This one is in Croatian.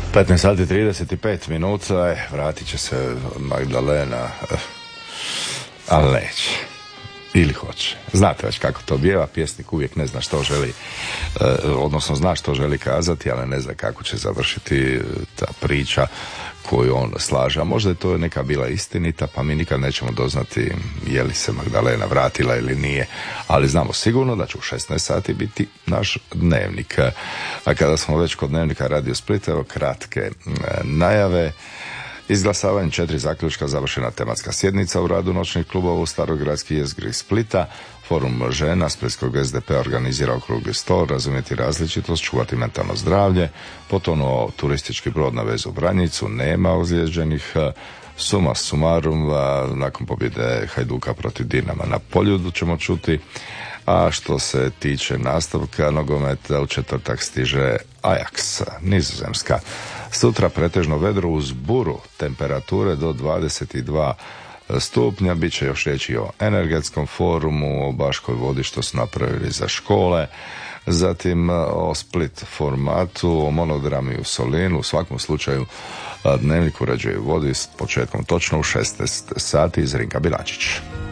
15 sati 35 minuta, vratit će se Magdalena, ali neće. Ili hoće. Znate već kako to bijeva, pjesnik uvijek ne zna što želi, odnosno zna što želi kazati, ali ne zna kako će završiti ta priča koju on slaže. A možda je to neka bila istinita, pa mi nikad nećemo doznati je li se Magdalena vratila ili nije. Ali znamo sigurno da će u 16 sati biti naš dnevnik. A kada smo već kod dnevnika Radio Split, evo kratke najave. Izglasavanjem 4 zaključka završena tematska sjednica u radu noćnih klubova u starogradski jezgri Splita. Forum žena Splitskog SDP organizira okrugli stol, razumjeti različitost, čuvati mentalno zdravlje. Potonuo turistički brod na vezu Vranjicu, nema ozlijeđenih. Suma sumarum, nakon pobjede Hajduka protiv Dinama na Poljudu ćemo čuti. A što se tiče nastavka nogometa, u četvrtak stiže Ajax, Nizozemska. Sutra pretežno vedro uz buru, temperature do 22 stupnja, bit će još riječi o energetskom forumu, o Baškoj vodi što su napravili za škole, zatim o Split formatu, o monodrami u Solinu. U svakom slučaju dnevnik uređuje vodi s početkom točno u 16 sati iz Rinka Bilačić.